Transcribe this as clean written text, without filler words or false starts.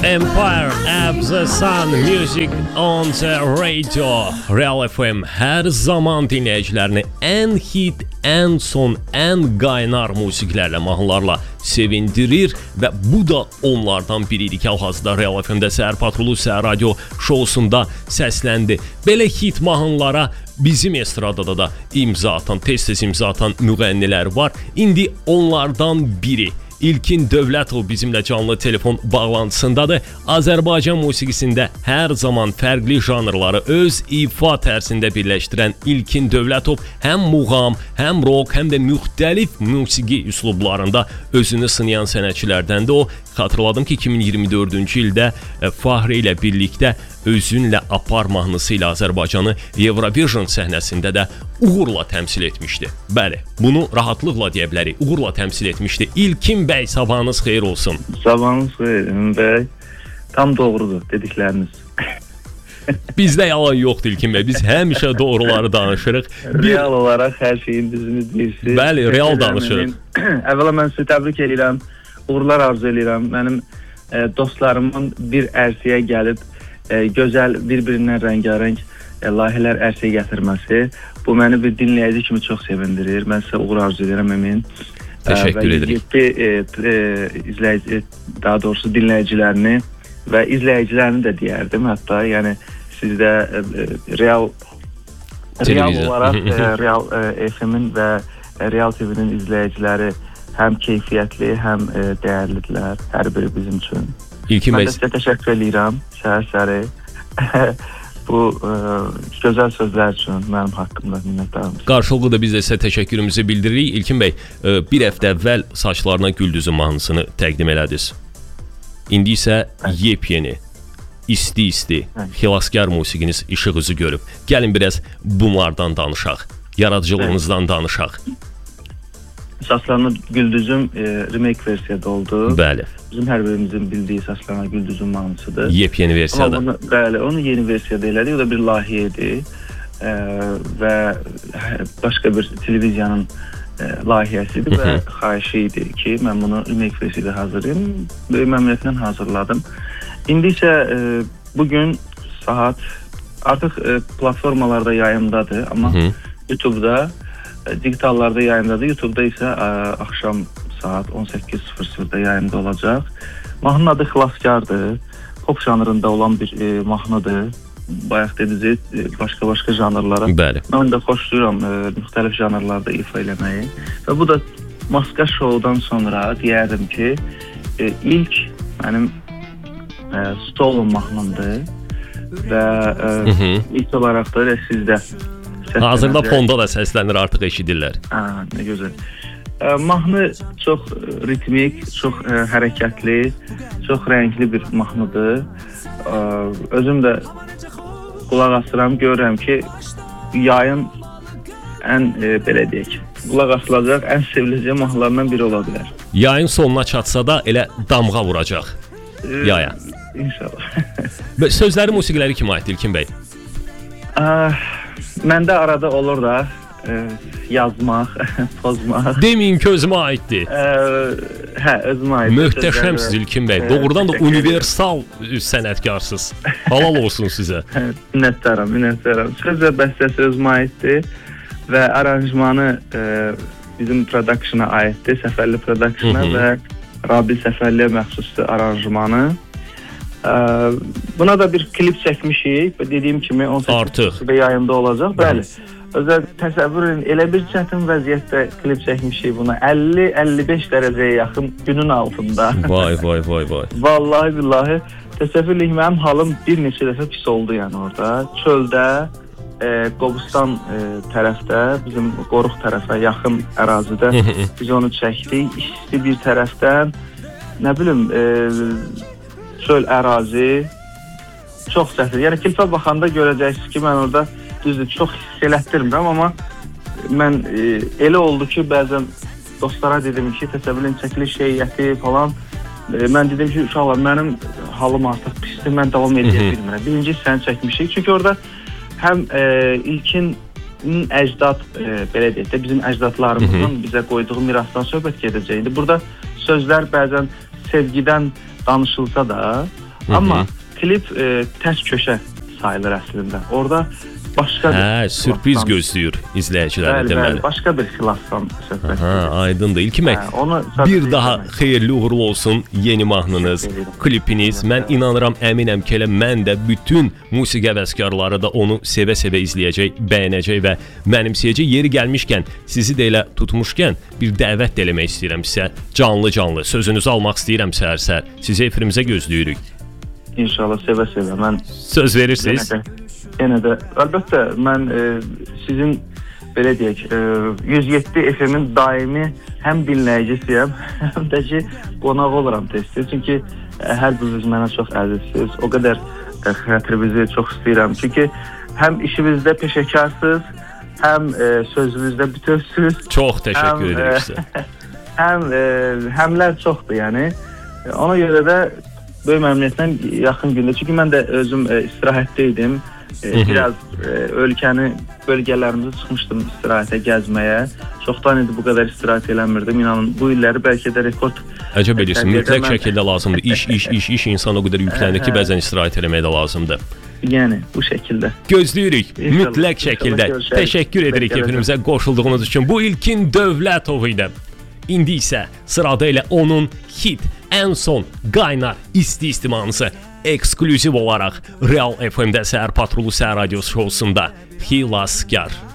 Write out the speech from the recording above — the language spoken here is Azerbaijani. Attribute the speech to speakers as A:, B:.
A: Empire of the Sun Music on the Radio. Real FM hər zaman dinləyicilərini ən hit, ən son, ən qaynar musiqilərlə, mahnılarla sevindirir və bu da onlardan biridir ki, hal-hazırda Real FM-də Səhər Patrulu Səhər Radio şousunda səsləndi. Belə hit mahnılara bizim estradada da imza atan, tez-tez imza atan müğənnilər var. İndi onlardan biri İlkin Dövlətov bizimlə canlı telefon bağlantısındadır. Azərbaycan musiqisində hər zaman fərqli janrları öz ifa tərzində birləşdirən İlkin Dövlətov həm muğam, həm rock, həm də müxtəlif musiqi üslublarında özünü sınayan sənətçilərdəndir. O, xatırladım ki, 2024-cü ildə Fahri ilə birlikdə Özünlə Apar mahnısı ilə Azərbaycanı Eurovision səhnəsində də uğurla təmsil etmişdi. Bəli, bunu rahatlıqla deyə bilərik, uğurla təmsil etmişdi. İlkin bəy, sabahınız xeyir olsun.
B: Sabahınız xeyir bəy. Tam doğrudur dedikləriniz.
A: Bizdə yalan yoxdur İlkin bəy, biz həmişə doğruları danışırıq.
B: Real olaraq hər şeyin düzünü deyirsiniz.
A: Bəli, real danışırıq.
B: Əvvəla mən sizi təbrik edirəm, uğurlar arzu edirəm. Mənim dostlarımın bir ərsəyə gəlib gözəl, bir-birindən rəngarəng layihələr ərsəyə gətirməsi, bu məni bir dinləyici kimi çox sevindirir. Mən sizə uğur arzu edirəm, əmin.
A: Təşəkkür edirik.
B: İzləyici, daha doğrusu dinləyicilərini və izləyicilərini də deyərdim. Hətta, yəni sizdə real olaraq Real FM-in və Real TV-nin izləyiciləri həm keyfiyyətli, həm dəyərlidirlər. Hər biri bizim üçün. Mən də sizə təşəkkür edirəm, səhər-səhəri. Bu gözəl sözlər üçün mənim haqqımda minnətdarım.
A: Qarşılıqlı da biz də sizə təşəkkürümüzü bildiririk. İlkin bəy, bir həftə əvvəl Saçlarına Gül Düzü mahnısını təqdim elədiniz. İndi isə yepyeni, isti-isti, xilaskar musiqiniz işıq üzü görüb. Gəlin biraz bunlardan danışaq, yaradıcılığınızdan danışaq.
B: Saçlarına Gül Düzüm remake versiyada oldu.
A: Bəli.
B: Bizim hər birimizin bildiyi Saçlarına Gül Düzüm mahnısıdır.
A: Yepyeni versiyada.
B: Bəli, onu yeni versiyada elədik. O da bir layihədir və başqa bir televiziyanın layihəsidir və xahişi idi ki, mən bunu remake versiyada hazırlayayım. Böyük məmnuniyyətlə hazırladım. İndi isə bugün saat artıq platformalarda yayımdadır, amma YouTube-da digitallarda yayımdadır. YouTube-da isə axşam saat 18:00-da yayımda olacaq. Mahnının adı Xilaskardır. Pop janrında olan bir mahnıdır. Bayaq dediniz, başqa janrlara.
A: Bəli.
B: Mən də xoşlayıram müxtəlif janrlarda ifa eləməyi. Və bu da Maska Show'dan sonra deyərdim ki, ilk mənim solo mahnımdır və ilk olaraq da sizdə
A: hazırda fonda da səslənir, artıq eşidirlər.
B: Nə gözəl. Mahnı çox ritmik, çox hərəkətli, çox rəngli bir mahnıdır. Özüm də qulaq asıram, görürəm ki, yayın ən, belə deyək, qulaq asılacaq, ən seviləcək mahnılarından biri ola bilər.
A: Yayın sonuna çatsa da elə damğa vuracaq yaya.
B: İnşallah.
A: Sözləri, musiqiləri kimə aiddir İlkin bəy?
B: Məndə arada olur da yazmaq, pozmaq.
A: Deməyin ki, özümə aiddir.
B: Hə, özümə aiddir.
A: Möhtəşəmsiz İlkin bəy. Doğrudan da universal sənətkarsınız. Halal olsun sizə.
B: Minnətdaram. Söz və bəstəsi özümə aiddir və aranjmanı bizim production'a aiddir, Səfərli Production'a və Rabil Səfərliyə məxsusdur aranjmanı. Buna da bir klip çəkmişik və dediyim kimi 18:00-da yayında olacaq. Bəli. Özəl təsəvvür edin, elə bir çətin vəziyyətdə klip çəkmişik buna. 50-55 dərəcəyə yaxın günün altında.
A: Vay.
B: Vallahi billahi təsəvvür edin, mənim halım bir neçə dəfə pis oldu yəni orada. Çöldə, Qobustan tərəfdə, bizim Qoruq tərəfə yaxın ərazidə biz onu çəkdik. İsti bir tərəfdən, nə bilim, çöl ərazi, çox çətin. Yəni klipə baxanda görəcəksiniz ki, mən orada düzdür, çox hiss elətdirmirəm, amma mən elə oldu ki, bəzən dostlara dedim ki, təsəvvürün çəkiliş heyəti falan, mən dedim ki, uşaqlar, mənim halım artıq pisdir, mən davam edə bilmirəm. Birinci hissəni çəkmişik, çünki orada həm ilkin əcdad, belə deyək də, bizim əcdadlarımızın bizə qoyduğu mirasdan söhbət gedəcəkdir. Burada sözlər bəzən sevgidən danışılsa da, Amma klip tərs köşə sayılır əslində. Orada başqa bir
A: sürpriz gözləyir izləyiciləri deməli.
B: Bəli, başqa bir xilasdan söhbət.
A: Aydındır. İlkimək, bir daha xeyirli uğurlu olsun yeni mahnınız, klipiniz. Mən inanıram, əminəm ki, elə mən də bütün musiqi həvəskarları da onu sevə-sevə izləyəcək, bəyənəcək və mənimsəyəcək. Yeri gəlmişkən, sizi də elə tutmuşkən bir dəvət də eləmək istəyirəm sizə. Canlı-canlı sözünüzü almaq istəyirəm səhər-səhər. Sizi efirimizə gözləyirik.
B: İnşallah sevə-sevə. Mən
A: söz verirsiniz.
B: Yenə də, əlbəttə, mən sizin, belə deyək, 107 FM-in daimi həm dinləyicisiyəm, həm də ki, qonaq oluram tez-tez. Çünki hər biriniz mənə çox əzizsiniz. O qədər xətrinizi çox istəyirəm. Çünki həm işimizdə peşəkarsınız, həm sözünüzdə bütövsünüz.
A: Çox təşəkkür edirik sizə.
B: Həmlər çoxdur, yəni. Ona görə də böyük məmnuniyyətlə yaxın gündə. Çünki mən də özüm istirahətdə idim. Biraz ölkəni, bölgələrimizi çıxmışdım istirahətə, gəzməyə. Çoxdan idi bu qədər istirahət eləmirdim. İnanın, bu illəri bəlkə də rekord...
A: Əcəb edirsin, mütləq şəkildə lazımdır. İş insan o qədər yüklənir ki, bəzən istirahət eləmək də lazımdır.
B: Yəni, bu şəkildə.
A: Gözləyirik, mütləq şəkildə. Təşəkkür edirik efirimizə qoşulduğunuz üçün. Bu İlkin Dövlətov idi. İndi isə sırada elə onun hit, ən son qaynar isti mahnısı eksklüziv olaraq Real FM-də Səhər Patrulu Səhər Radio şousunda Xilaskar.